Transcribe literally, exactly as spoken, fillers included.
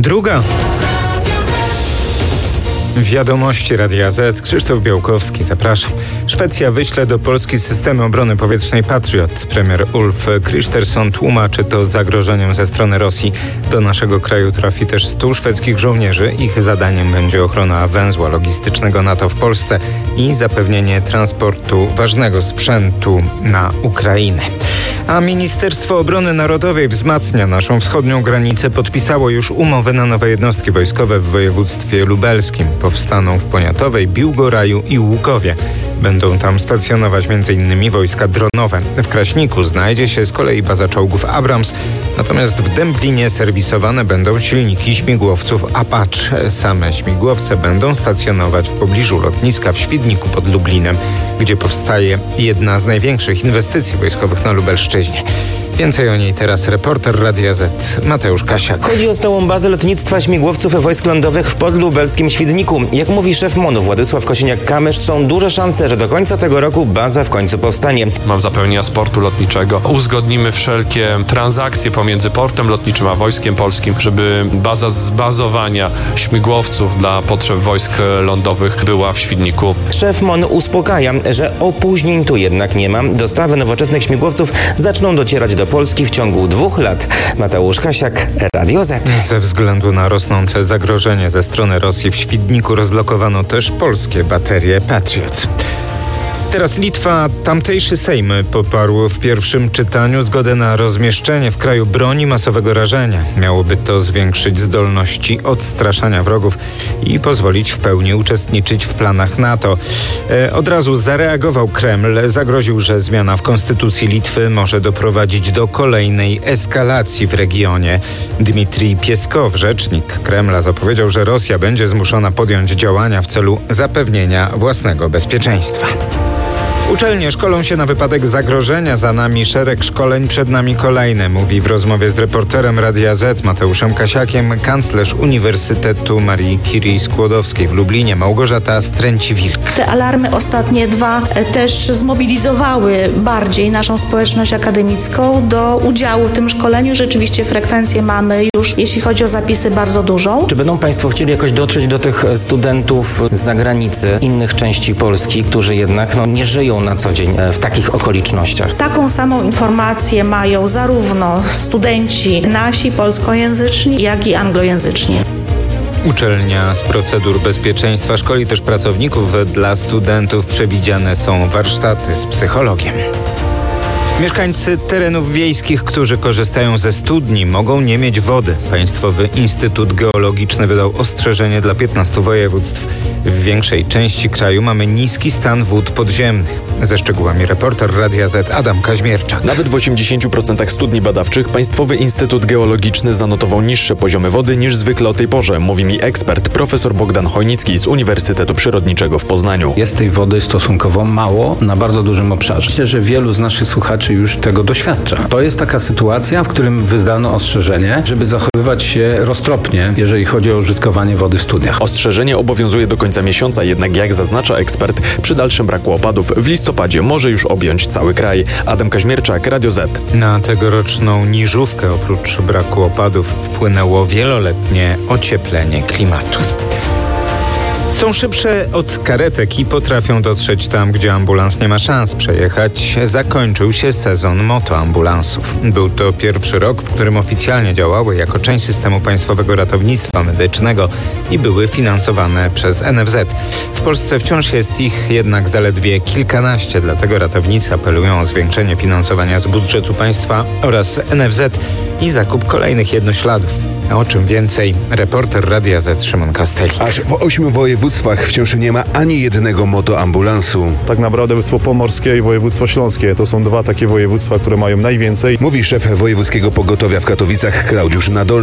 Druga. Wiadomości Radia Z. Krzysztof Białkowski, zapraszam. Szwecja wyśle do Polski systemy obrony powietrznej Patriot. Premier Ulf Kristersson tłumaczy to zagrożeniem ze strony Rosji. Do naszego kraju trafi też stu szwedzkich żołnierzy. Ich zadaniem będzie ochrona węzła logistycznego NATO w Polsce i zapewnienie transportu ważnego sprzętu na Ukrainę. A Ministerstwo Obrony Narodowej wzmacnia naszą wschodnią granicę. Podpisało już umowy na nowe jednostki wojskowe w województwie lubelskim. Powstaną w Poniatowej, Biłgoraju i Łukowie. Będą tam stacjonować m.in. wojska dronowe. W Kraśniku znajdzie się z kolei baza czołgów Abrams, natomiast w Dęblinie serwisowane będą silniki śmigłowców Apache. Same śmigłowce będą stacjonować w pobliżu lotniska w Świdniku pod Lublinem, gdzie powstaje jedna z największych inwestycji wojskowych na Lubelszczyźnie. Więcej o niej teraz reporter Radia Z Mateusz Kasiak. Chodzi o stałą bazę lotnictwa śmigłowców wojsk lądowych w podlubelskim Świdniku. Jak mówi szef MON-u Władysław Kosiniak-Kamysz, są duże szanse, że do końca tego roku baza w końcu powstanie. Mam zapewnienia z portu lotniczego. Uzgodnimy wszelkie transakcje pomiędzy portem lotniczym a Wojskiem Polskim, żeby baza zbazowania śmigłowców dla potrzeb wojsk lądowych była w Świdniku. Szef MON uspokaja, że opóźnień tu jednak nie ma. Dostawy nowoczesnych śmigłowców zaczną docierać do Polski w ciągu dwóch lat. Mateusz Kasiak, Radio Z. Ze względu na rosnące zagrożenie ze strony Rosji w Świdniku rozlokowano też polskie baterie Patriot. Teraz Litwa. Tamtejszy Sejm poparł w pierwszym czytaniu zgodę na rozmieszczenie w kraju broni masowego rażenia. Miałoby to zwiększyć zdolności odstraszania wrogów i pozwolić w pełni uczestniczyć w planach NATO. E, od razu zareagował Kreml. Zagroził, że zmiana w konstytucji Litwy może doprowadzić do kolejnej eskalacji w regionie. Dmitrij Pieskow, rzecznik Kremla, zapowiedział, że Rosja będzie zmuszona podjąć działania w celu zapewnienia własnego bezpieczeństwa. Uczelnie szkolą się na wypadek zagrożenia. Za nami szereg szkoleń, przed nami kolejne, mówi w rozmowie z reporterem Radia Z Mateuszem Kasiakiem kanclerz Uniwersytetu Marii Curie Skłodowskiej w Lublinie Małgorzata Stręci-Wilk. Te alarmy ostatnie dwa też zmobilizowały bardziej naszą społeczność akademicką do udziału w tym szkoleniu. Rzeczywiście frekwencję mamy już, jeśli chodzi o zapisy, bardzo dużą. Czy będą Państwo chcieli jakoś dotrzeć do tych studentów z zagranicy, innych części Polski, którzy jednak no, nie żyją na co dzień w takich okolicznościach? Taką samą informację mają zarówno studenci nasi polskojęzyczni, jak i anglojęzyczni. Uczelnia z procedur bezpieczeństwa szkoli też pracowników. Dla studentów przewidziane są warsztaty z psychologiem. Mieszkańcy terenów wiejskich, którzy korzystają ze studni, mogą nie mieć wody. Państwowy Instytut Geologiczny wydał ostrzeżenie dla piętnastu województw. W większej części kraju mamy niski stan wód podziemnych. Ze szczegółami reporter Radia Z Adam Kaźmierczak. Nawet w osiemdziesięciu procentach studni badawczych Państwowy Instytut Geologiczny zanotował niższe poziomy wody niż zwykle o tej porze, mówi mi ekspert profesor Bogdan Chojnicki z Uniwersytetu Przyrodniczego w Poznaniu. Jest tej wody stosunkowo mało na bardzo dużym obszarze. Myślę, że wielu z naszych słuchaczy już tego doświadcza. To jest taka sytuacja, w którym wyzdano ostrzeżenie, żeby zachowywać się roztropnie, jeżeli chodzi o użytkowanie wody w studniach. Ostrzeżenie obowiązuje do końca miesiąca, jednak jak zaznacza ekspert, przy dalszym braku opadów w listopadzie może już objąć cały kraj. Adam Kaźmierczak, Radio Z. Na tegoroczną niżówkę oprócz braku opadów wpłynęło wieloletnie ocieplenie klimatu. Są szybsze od karetek i potrafią dotrzeć tam, gdzie ambulans nie ma szans przejechać. Zakończył się sezon motoambulansów. Był to pierwszy rok, w którym oficjalnie działały jako część systemu Państwowego Ratownictwa Medycznego i były finansowane przez N F Z. W Polsce wciąż jest ich jednak zaledwie kilkanaście, dlatego ratownicy apelują o zwiększenie finansowania z budżetu państwa oraz N F Z i zakup kolejnych jednośladów. A o czym więcej, reporter Radia Z Szymon Kastelik. Aż w ośmiu województwach wciąż nie ma ani jednego motoambulansu. Tak naprawdę województwo pomorskie i województwo śląskie to są dwa takie województwa, które mają najwięcej. Mówi szef Wojewódzkiego Pogotowia w Katowicach Klaudiusz Nadolny.